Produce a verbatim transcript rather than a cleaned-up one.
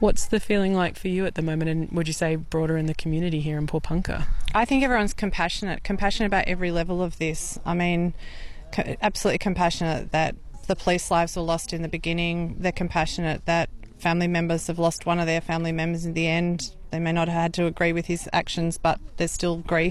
What's the feeling like for you at the moment, and would you say broader in the community here in Paulpunka? I think everyone's compassionate, compassionate about every level of this. I mean, co- absolutely compassionate that the police lives were lost in the beginning. They're compassionate that family members have lost one of their family members in the end. They may not have had to agree with his actions, but there's still grief.